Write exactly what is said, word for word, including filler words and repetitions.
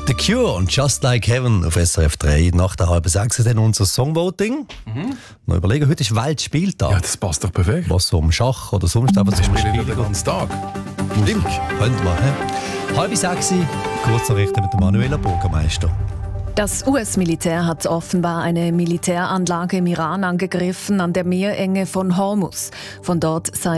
The Cure und Just Like Heaven auf S R F drei. Nach der halben sechs ist dann unser Songvoting. Mhm. Noch überlegen, heute ist Weltspieltag. Ja, das passt doch perfekt. Was so um Schach oder sonst einfach zum Spielen Spiel den ganzen Tag. Stimmt, könnte man. He? Halb sechs, Kurznachrichten mit Manuela Bürgermeister. Das U S-Militär hat offenbar eine Militäranlage im Iran angegriffen, an der Meerenge von Hormuz. Von dort sei